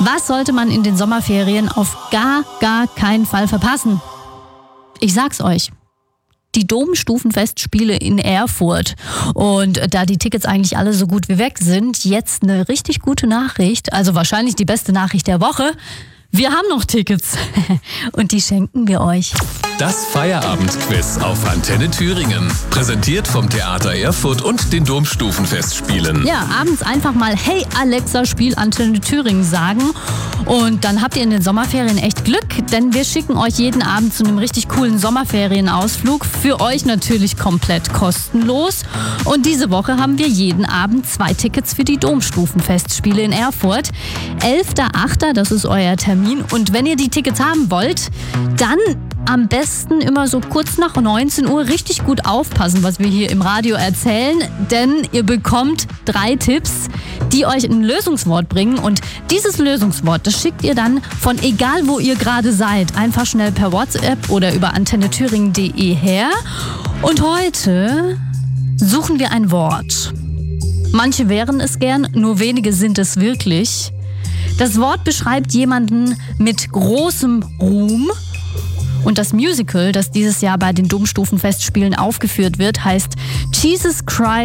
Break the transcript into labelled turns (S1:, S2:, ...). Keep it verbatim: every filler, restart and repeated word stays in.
S1: Was sollte man in den Sommerferien auf gar, gar keinen Fall verpassen? Ich sag's euch. Die Domstufenfestspiele in Erfurt. Und da die Tickets eigentlich alle so gut wie weg sind, jetzt eine richtig gute Nachricht, also wahrscheinlich die beste Nachricht der Woche. Wir haben noch Tickets und die schenken wir euch.
S2: Das Feierabendquiz auf Antenne Thüringen. Präsentiert vom Theater Erfurt und den Domstufenfestspielen.
S1: Ja, abends einfach mal Hey Alexa, spiel Antenne Thüringen sagen. Und dann habt ihr in den Sommerferien echt Glück, denn wir schicken euch jeden Abend zu einem richtig coolen Sommerferienausflug. Für euch natürlich komplett kostenlos. Und diese Woche haben wir jeden Abend zwei Tickets für die Domstufenfestspiele in Erfurt. elfter achter, das ist euer Termin. Und wenn ihr die Tickets haben wollt, dann am besten immer so kurz nach neunzehn Uhr richtig gut aufpassen, was wir hier im Radio erzählen, denn ihr bekommt drei Tipps, die euch ein Lösungswort bringen und dieses Lösungswort, das schickt ihr dann von egal wo ihr gerade seid, einfach schnell per WhatsApp oder über antenne thüringen punkt de her. Und heute suchen wir ein Wort. Manche wären es gern, nur wenige sind es wirklich. Das Wort beschreibt jemanden mit großem Ruhm. Und das Musical, das dieses Jahr bei den Domstufenfestspielen aufgeführt wird, heißt Jesus Christ